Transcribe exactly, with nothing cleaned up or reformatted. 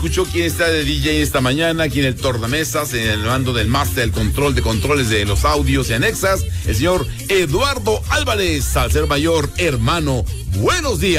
escuchó quién está de D J esta mañana, aquí en el tornamesas, en el mando del máster, el control de controles de los audios y anexas, el señor Eduardo Álvarez, al ser mayor hermano. Buenos días.